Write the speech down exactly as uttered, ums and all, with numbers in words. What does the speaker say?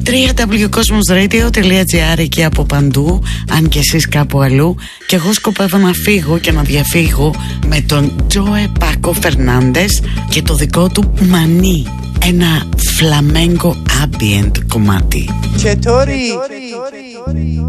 double-u double-u double-u τελεία cosmos radio τελεία gr, εκεί από παντού, αν και εσείς κάπου αλλού. Και εγώ σκοπεύω να φύγω και να διαφύγω με τον Τζόε Πάκο Φερνάντες και το δικό του Μανί, ένα φλαμέγκο ambient κομμάτι.